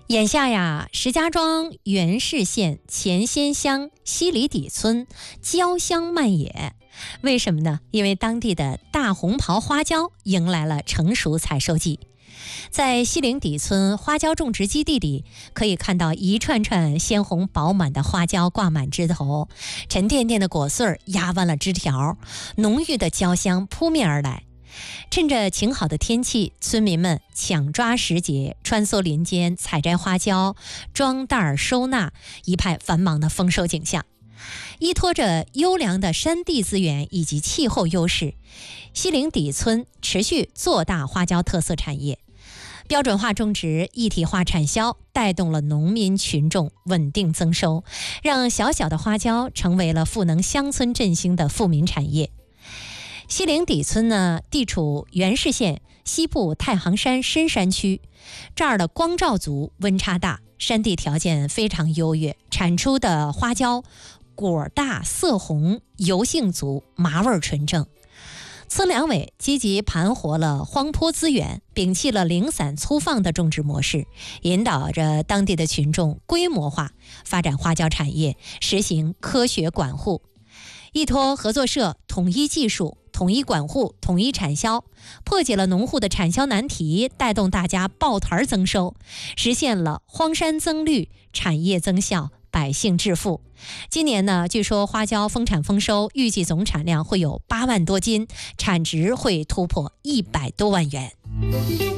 眼下呀，石家庄原市县前仙乡西里底村椒香漫野。为什么呢？因为当地的大红袍花椒迎来了成熟采收季。在西岭底村花椒种植基地里，可以看到一串串鲜红饱满的花椒挂满枝头，沉甸甸的果穗压弯了枝条，浓郁的椒香扑面而来。趁着晴好的天气，村民们抢抓时节，穿梭林间采摘花椒，装袋收纳，一派繁忙的丰收景象。依托着优良的山地资源以及气候优势，西岭底村持续做大花椒特色产业。标准化种植、一体化产销，带动了农民群众稳定增收，让小小的花椒成为了赋能乡村振兴的富民产业。西岭底村呢，地处原市县西部太行山深山区，这儿的光照足，温差大，山地条件非常优越，产出的花椒果大色红，油性足，麻味纯正。村两委积极盘活了荒坡资源，摒弃了零散粗放的种植模式，引导着当地的群众规模化发展花椒产业，实行科学管护，依托合作社统一技术、统一管护、统一产销，破解了农户的产销难题，带动大家抱团增收，实现了荒山增绿、产业增效、百姓致富。今年呢，据说花椒丰产丰收，预计总产量会有8万多斤，产值会突破100多万元。